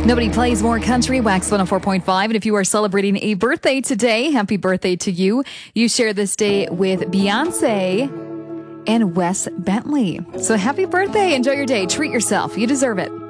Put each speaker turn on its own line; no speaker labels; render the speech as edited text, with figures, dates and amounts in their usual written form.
Nobody plays more country, Wax 104.5. And if you are celebrating a birthday today, happy birthday to you. You share this day with Beyonce and Wes Bentley. So happy birthday. Enjoy your day. Treat yourself. You deserve it.